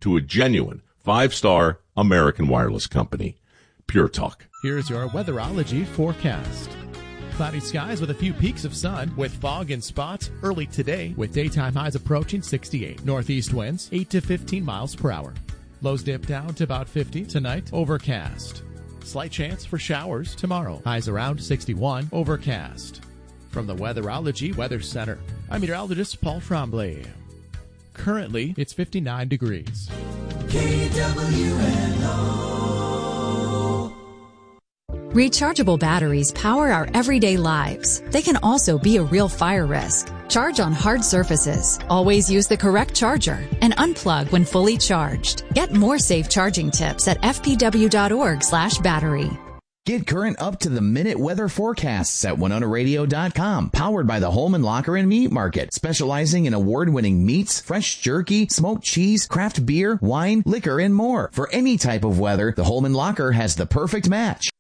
to a genuine 5-star American Wireless company. Pure Talk. Here's your weatherology forecast. Cloudy skies with a few peaks of sun with fog in spots early today with daytime highs approaching 68. Northeast winds 8 to 15 miles per hour. Lows dip down to about 50 tonight. Overcast. Slight chance for showers tomorrow. Highs around 61. Overcast. From the Weatherology Weather Center, I'm meteorologist Paul Tremblay. Currently, it's 59 degrees. KWNO. Rechargeable batteries power our everyday lives. They can also be a real fire risk. Charge on hard surfaces. Always use the correct charger and unplug when fully charged. Get more safe charging tips at fpw.org/battery. Get current up-to-the-minute weather forecasts at WinonaRadio.com. Powered by the Holman Locker and Meat Market, specializing in award-winning meats, fresh jerky, smoked cheese, craft beer, wine, liquor, and more. For any type of weather, the Holman Locker has the perfect match.